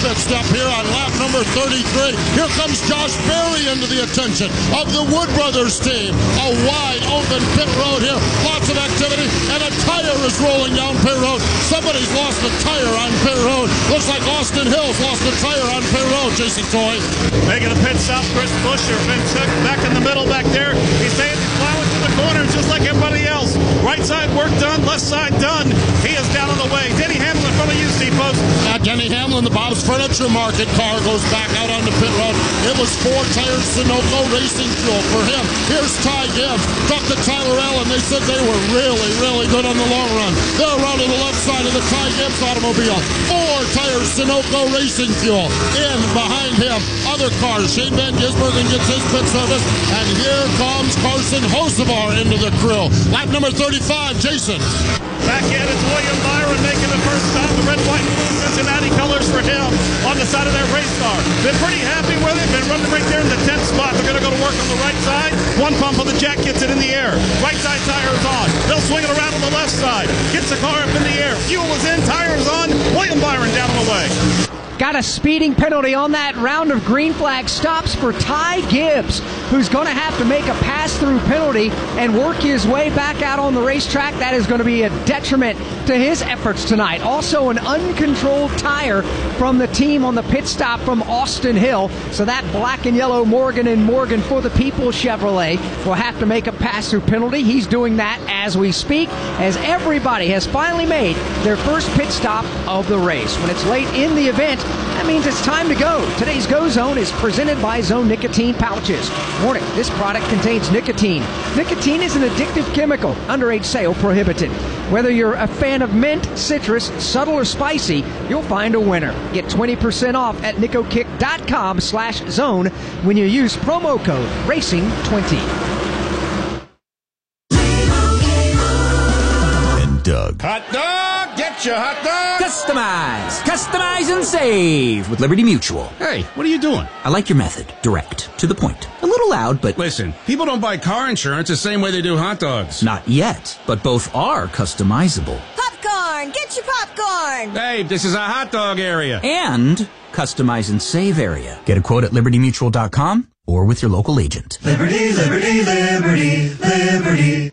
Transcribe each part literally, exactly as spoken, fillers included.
pit stop here on lap number thirty-three. Here comes Josh Berry into the attention of the Wood Brothers team. A wide open pit road here. Lots of activity, and a tire is rolling down pit road. Somebody's lost a tire on pit road. Looks like Austin Hill's lost a tire on pit road, Jason Toy. Making a pit stop, Chris Buescher. Been back in the middle back there. He's saying he's plowing to the corners just like everybody else. Right side work done, left side done. He is down on the way. Denny Hamlin in front of you, Steve Post. Uh, Denny Hamlin, the Bob's Furniture Market car, goes back out on the pit road. It was four-tired Sunoco Racing Fuel for him. Here's Ty Gibbs. Talked to Tyler Allen. They said they were really, really good on the long run. They're around to the left side of the Ty Gibbs automobile. Four-tired Sunoco Racing Fuel. In behind him, other cars. Shane Van Gisbergen gets his pit service. And here comes Carson Hocevar into the crew. Lap number thirty-five, Jason. Back in, it's William Byron making the first stop. The red, white, and blue Cincinnati colors for him on the side of that race car. Been pretty happy with it. Been running right there in the tenth spot. They're going to go to work on the right side. One pump on the jack gets it in the air. Right side tire is on. They'll swing it around on the left side. Gets the car up in the air. Fuel is in. Tire is on. William Byron down on the way. Got a speeding penalty on that round of green flag stops for Ty Gibbs, who's going to have to make a pass-through penalty and work his way back out on the racetrack. That is going to be a detriment to his efforts tonight. Also, an uncontrolled tire from the team on the pit stop from Austin Hill. So that black and yellow Morgan and Morgan for the People Chevrolet will have to make a pass-through penalty. He's doing that as we speak, as everybody has finally made their first pit stop of the race. When it's late in the event, that means it's time to go. Today's Go Zone is presented by Zone Nicotine Pouches. Warning, this product contains nicotine. Nicotine is an addictive chemical. Underage sale prohibited. Whether you're a fan of mint, citrus, subtle, or spicy, you'll find a winner. Get twenty percent off at nicokick.com slash zone when you use promo code racing twenty. And Doug. Hot dog! Get your hot dog! Customize! Customize and save with Liberty Mutual. Hey, what are you doing? I like your method. Direct. To the point. A little loud, but... Listen, people don't buy car insurance the same way they do hot dogs. Not yet, but both are customizable. Popcorn! Get your popcorn! Hey, this is a hot dog area. And customize and save area. Get a quote at liberty mutual dot com or with your local agent. Liberty, liberty, liberty, liberty.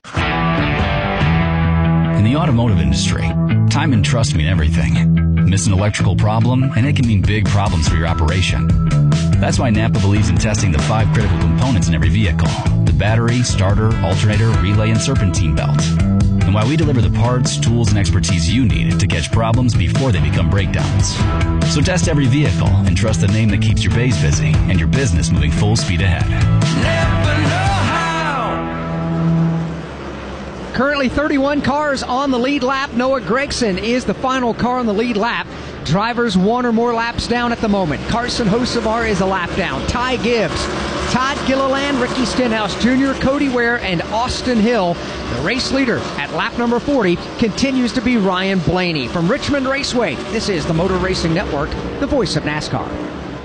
In the automotive industry, time and trust mean everything. Miss an electrical problem, and it can mean big problems for your operation. That's why Napa believes in testing the five critical components in every vehicle: the battery, starter, alternator, relay, and serpentine belt. And why we deliver the parts, tools, and expertise you need to catch problems before they become breakdowns. So test every vehicle and trust the name that keeps your bays busy and your business moving full speed ahead. Napa know-how! Currently thirty-one cars on the lead lap. Noah Gregson is the final car on the lead lap. Drivers one or more laps down at the moment. Carson Hocevar is a lap down. Ty Gibbs, Todd Gilliland, Ricky Stenhouse Junior, Cody Ware, and Austin Hill. The race leader at lap number forty continues to be Ryan Blaney. From Richmond Raceway, this is the Motor Racing Network, the voice of NASCAR.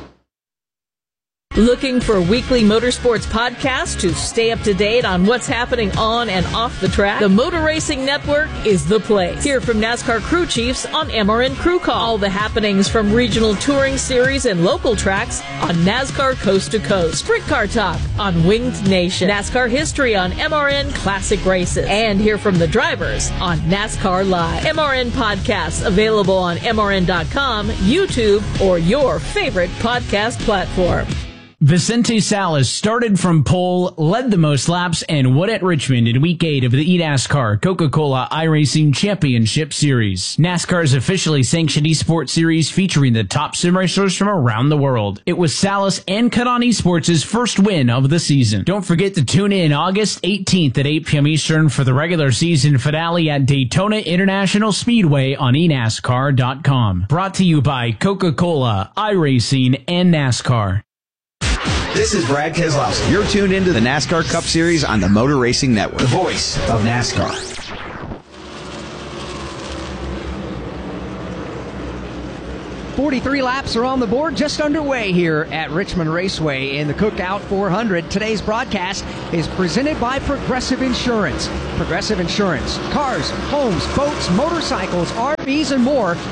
Looking for a weekly motorsports podcast to stay up to date on what's happening on and off the track? The Motor Racing Network is the place. Hear from NASCAR crew chiefs on M R N Crew Call. All the happenings from regional touring series and local tracks on NASCAR Coast to Coast. Sprint Car Talk on Winged Nation. NASCAR history on M R N Classic Races. And hear from the drivers on NASCAR Live. M R N podcasts available on M R N dot com, YouTube, or your favorite podcast platform. Vicente Salas started from pole, led the most laps, and won at Richmond in Week eight of the eNASCAR Coca-Cola iRacing Championship Series. NASCAR's officially sanctioned eSports series featuring the top sim racers from around the world. It was Salas and Cut-On Esports' first win of the season. Don't forget to tune in August eighteenth at eight p.m. Eastern for the regular season finale at Daytona International Speedway on e NASCAR dot com. Brought to you by Coca-Cola, iRacing, and NASCAR. This is Brad Keselowski. You're tuned into the NASCAR Cup Series on the Motor Racing Network, the voice of NASCAR. forty-three laps are on the board, just underway here at Richmond Raceway in the Cookout four hundred. Today's broadcast is presented by Progressive Insurance. Progressive Insurance. Cars, homes, boats, motorcycles, R Vs, and more at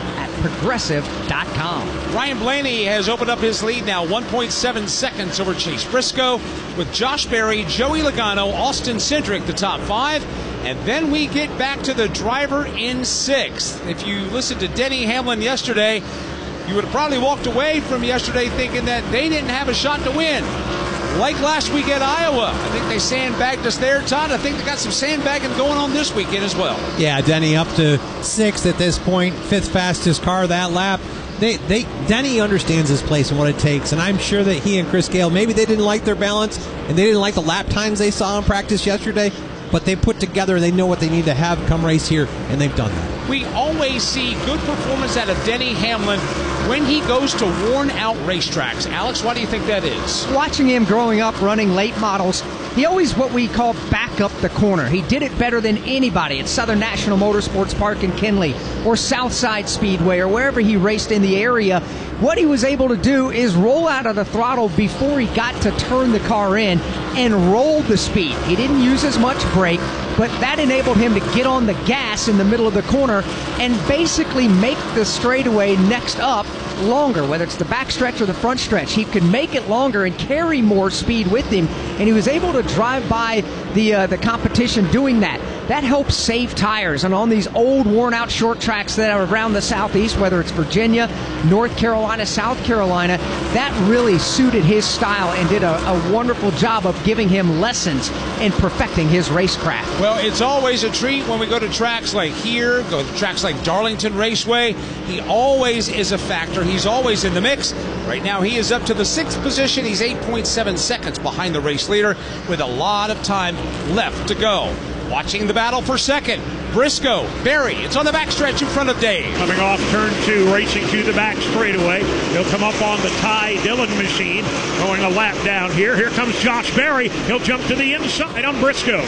progressive dot com. Ryan Blaney has opened up his lead now, one point seven seconds over Chase Briscoe, with Josh Berry, Joey Logano, Austin Cindric, the top five. And then we get back to the driver in sixth. If you listened to Denny Hamlin yesterday, you would have probably walked away from yesterday thinking that they didn't have a shot to win. Like last week at Iowa. I think they sandbagged us there, Todd. I think they got some sandbagging going on this weekend as well. Yeah, Denny up to sixth at this point, fifth fastest car that lap. They, they, Denny understands his place and what it takes, and I'm sure that he and Chris Gale, maybe they didn't like their balance, and they didn't like the lap times they saw in practice yesterday, but they put together, they know what they need to have come race here, and they've done that. We always see good performance out of Denny Hamlin when he goes to worn-out racetracks. Alex, why do you think that is? Watching him growing up running late models, he always what we call back up the corner. He did it better than anybody at Southern National Motorsports Park in Kinley or Southside Speedway or wherever he raced in the area. What he was able to do is roll out of the throttle before he got to turn the car in and roll the speed. He didn't use as much brake, but that enabled him to get on the gas in the middle of the corner and basically make the straightaway next up longer, whether it's the back stretch or the front stretch. He could make it longer and carry more speed with him, and he was able to drive by the uh, the competition doing that. That helps save tires. And on these old, worn-out short tracks that are around the Southeast, whether it's Virginia, North Carolina, South Carolina, that really suited his style and did a, a wonderful job of giving him lessons in perfecting his racecraft. Well, it's always a treat when we go to tracks like here, go to tracks like Darlington Raceway. He always is a factor. He's always in the mix. Right now, he is up to the sixth position. He's eight point seven seconds behind the race leader with a lot of time left to go. Watching the battle for second, Briscoe, Berry, it's on the backstretch in front of Dave. Coming off turn two, racing to the back straightaway. He'll come up on the Ty Dillon machine, going a lap down here. Here comes Josh Berry. He'll jump to the inside on Briscoe.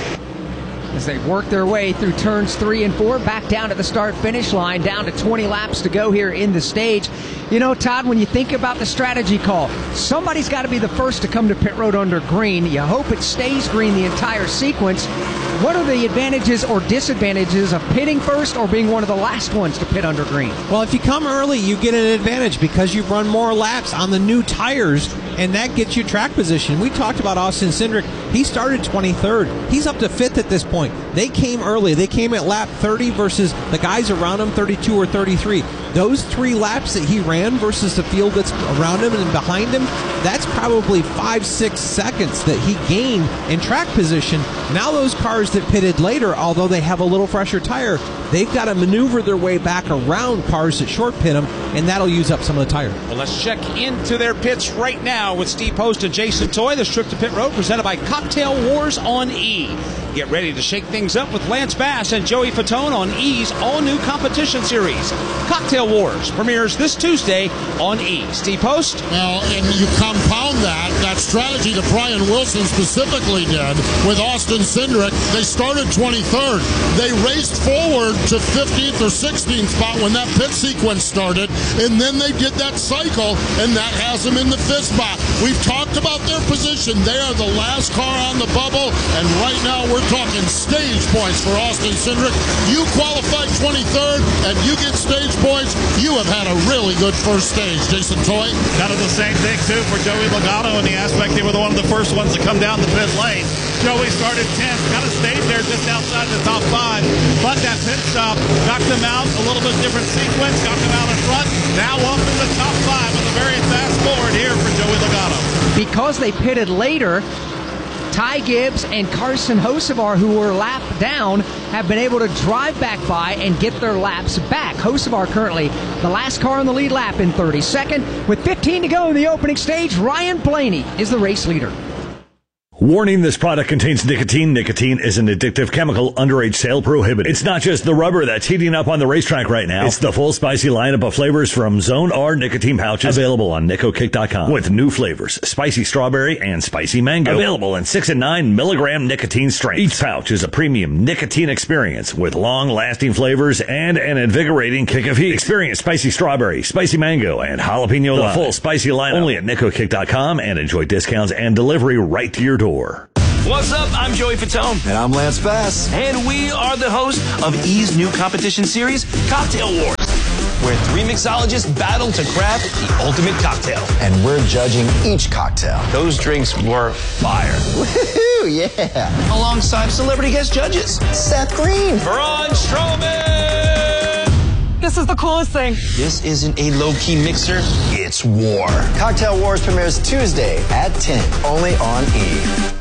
As they work their way through turns three and four, back down to the start-finish line, down to twenty laps to go here in the stage. You know, Todd, when you think about the strategy call, somebody's got to be the first to come to pit road under green. You hope it stays green the entire sequence. What are the advantages or disadvantages of pitting first or being one of the last ones to pit under green? Well, if you come early, you get an advantage because you've run more laps on the new tires, and that gets you track position. We talked about Austin Cindric. He started twenty-third. He's up to fifth at this point. They came early. They came at lap thirty versus the guys around him, thirty-two or thirty-three. Those three laps that he ran versus the field that's around him and behind him, that's probably five, six seconds that he gained in track position. Now those cars that pitted later, although they have a little fresher tire, they've got to maneuver their way back around cars that short pit them, and that'll use up some of the tire. Well, let's check into their pits right now with Steve Post and Jason Toy. This trip to pit road presented by Cocktail Wars on E. Get ready to shake things up with Lance Bass and Joey Fatone on E's all-new competition series. Cocktail Wars premieres this Tuesday on E. Steve Post? Well, and you compound that, that strategy that Brian Wilson specifically did with Austin Cindric. They started twenty-third. They raced forward to fifteenth or sixteenth spot when that pit sequence started, and then they did that cycle, and that has them in the fifth spot. We've talked about their position. They are the last car on the bubble, and right now we're talking stage points for Austin Cindric. You qualified twenty-third, and you get stage points. You have had a really good first stage, Jason Toy. Kind of the same thing, too, for Joey Logano in the aspect they were the one of the first ones to come down the pit lane. Joey started tenth, kind of stayed there just outside the top five, but that pit stop got them out, a little bit different sequence, got them out in front, now up in the top five with a very fast forward here for Joey Logano. Because they pitted later, Ty Gibbs and Carson Hocevar, who were lapped down, have been able to drive back by and get their laps back. Hocevar currently the last car on the lead lap in thirty-second. With fifteen to go in the opening stage, Ryan Blaney is the race leader. Warning, this product contains nicotine. Nicotine is an addictive chemical. Underage sale prohibited. It's not just the rubber that's heating up on the racetrack right now. It's the full spicy lineup of flavors from Zone R nicotine pouches available on Nico Kick dot com with new flavors, spicy strawberry and spicy mango. Available in six and nine milligram nicotine strength. Each pouch is a premium nicotine experience with long-lasting flavors and an invigorating kick of heat. Experience spicy strawberry, spicy mango, and jalapeno. The full spicy lineup only at Nico Kick dot com, and enjoy discounts and delivery right to your door. What's up? I'm Joey Fatone. And I'm Lance Bass. And we are the hosts of E's new competition series, Cocktail Wars. where three mixologists battle to craft the ultimate cocktail. And we're judging each cocktail. Those drinks were fire. Woohoo, yeah. Alongside celebrity guest judges. Seth Green. Braun Strowman. This is the coolest thing. This isn't a low-key mixer. It's war. Cocktail Wars premieres Tuesday at ten, only on E!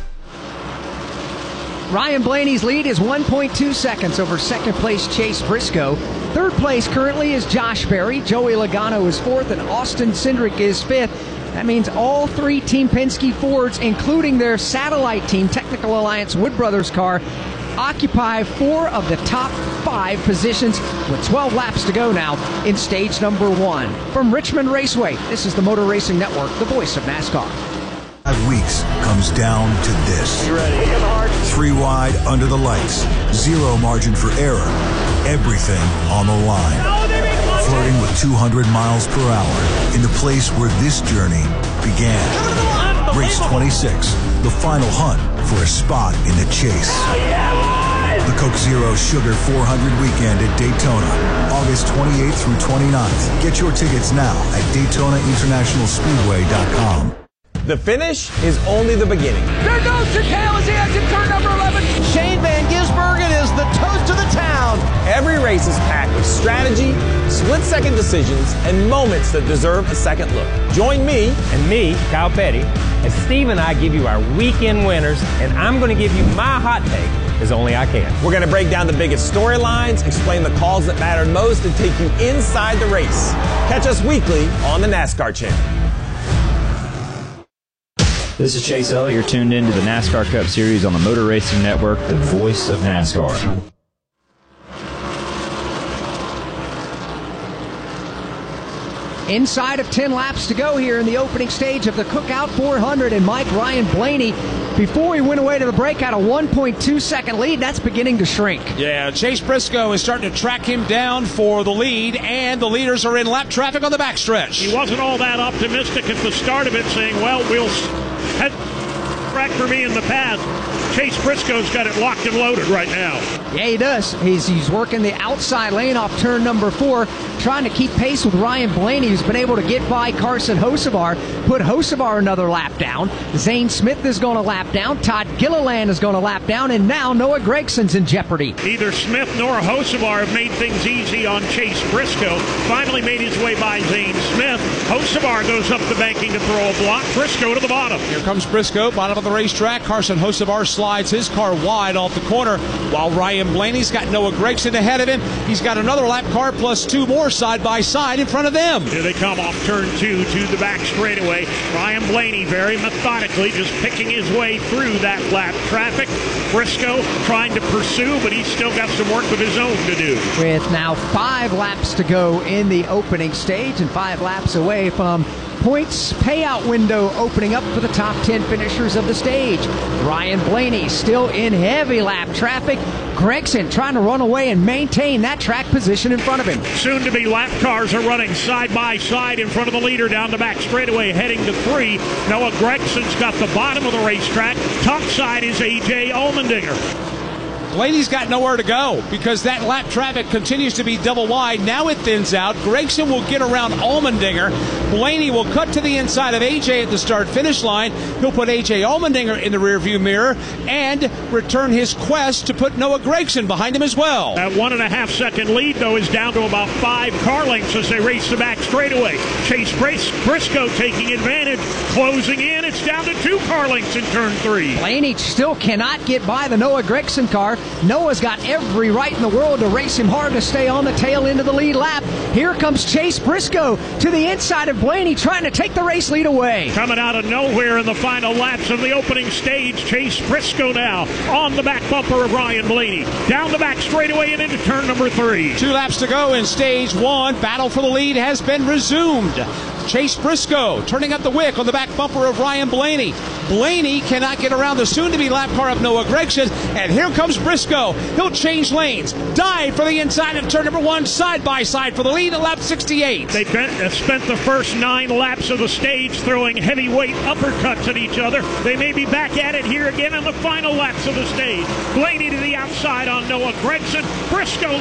Ryan Blaney's lead is one point two seconds over second place Chase Briscoe. Third place currently is Josh Berry. Joey Logano is fourth, and Austin Cindric is fifth. That means all three Team Penske Fords, including their satellite team, Technical Alliance Wood Brothers car, occupy four of the top five positions with twelve laps to go now in stage number one. From Richmond Raceway, this is the Motor Racing Network, the voice of NASCAR. Five weeks comes down to this. You ready? Three wide under the lights. Zero margin for error. Everything on the line. Flirting with two hundred miles per hour in the place where this journey began. Race twenty-six, the final hunt for a spot in the chase. The Coke Zero Sugar four hundred weekend at Daytona, August twenty-eighth through twenty-ninth. Get your tickets now at Daytona International Speedway dot com. The finish is only the beginning. There goes Chicale as he exits turn number eleven. Shane Van Gisbergen is the toast of the town. Every race is packed with strategy, split-second decisions, and moments that deserve a second look. Join me and me, Kyle Petty, as Steve and I give you our weekend winners, and I'm going to give you my hot take as only I can. We're going to break down the biggest storylines, explain the calls that mattered most, and take you inside the race. Catch us weekly on the NASCAR Channel. This is Chase Elliott. You're tuned into the NASCAR Cup Series on the Motor Racing Network, the voice of NASCAR. Inside of ten laps to go here in the opening stage of the Cookout four hundred, and Mike Ryan Blaney, before he went away to the break, had a one point two second lead. That's beginning to shrink. Yeah, Chase Briscoe is starting to track him down for the lead, and the leaders are in lap traffic on the backstretch. He wasn't all that optimistic at the start of it, saying, well, we'll head track for me in the past. Chase Briscoe's got it locked and loaded right now. Yeah, he does. He's, he's working the outside lane off turn number four, trying to keep pace with Ryan Blaney, who's been able to get by Carson Hocevar, put Hocevar another lap down. Zane Smith is going to lap down. Todd Gilliland is going to lap down, and now Noah Gregson's in jeopardy. Neither Smith nor Hocevar have made things easy on Chase Briscoe. Finally made his way by Zane Smith. Hocevar goes up the banking to throw a block. Briscoe to the bottom. Here comes Briscoe, bottom of the racetrack. Carson Hocevar slides his car wide off the corner, while Ryan Blaney's got Noah Gragson ahead of him. He's got another lap car plus two more side by side in front of them. Here they come off turn two to the back straightaway. Ryan Blaney very methodically just picking his way through that lap traffic. Briscoe trying to pursue, but he's still got some work of his own to do. With now five laps to go in the opening stage and five laps away from points payout window opening up for the top ten finishers of the stage. Ryan Blaney still in heavy lap traffic. Gregson trying to run away and maintain that track position in front of him. Soon to be lap cars are running side by side in front of the leader down the back straightaway heading to three. Noah Gregson's got the bottom of the racetrack. Top side is A J Allmendinger. Blaney's got nowhere to go because that lap traffic continues to be double wide. Now it thins out. Gregson will get around Allmendinger. Blaney will cut to the inside of A J at the start-finish line. He'll put A J Allmendinger in the rearview mirror and return his quest to put Noah Gragson behind him as well. That one and a half second lead, though, is down to about five car lengths as they race the back straightaway. Chase Briscoe taking advantage, closing in. It's down to two car lengths in turn three. Blaney still cannot get by the Noah Gragson car. Noah's got every right in the world to race him hard to stay on the tail end of the lead lap. Here comes Chase Briscoe to the inside of Blaney, trying to take the race lead away. Coming out of nowhere in the final laps of the opening stage, Chase Briscoe now on the back bumper of Ryan Blaney. Down the back straightaway and into turn number three. Two laps to go in stage one. Battle for the lead has been resumed. Chase Briscoe turning up the wick on the back bumper of Ryan Blaney. Blaney cannot get around the soon-to-be lap car of Noah Gragson, and here comes Briscoe. He'll change lanes, dive for the inside of turn number one, side by side for the lead at lap sixty-eight. They've been, spent the first nine laps of the stage throwing heavyweight uppercuts at each other. They may be back at it here again in the final laps of the stage. Blaney to the outside on Noah Gragson. Briscoe